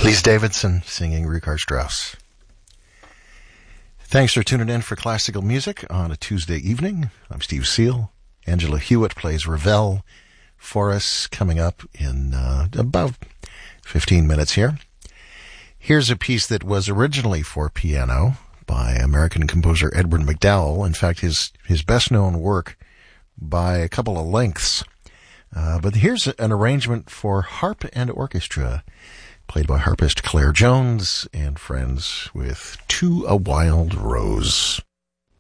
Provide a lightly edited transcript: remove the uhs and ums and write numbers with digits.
Lise Davidson singing Richard Strauss. Thanks for tuning in for classical music on a Tuesday evening. I'm Steve Seal. Angela Hewitt plays Ravel for us coming up in about 15 minutes here. Here's a piece that was originally for piano by American composer Edward MacDowell. In fact, his best-known work by a couple of lengths. But here's an arrangement for harp and orchestra, played by harpist Claire Jones and friends with To a Wild Rose.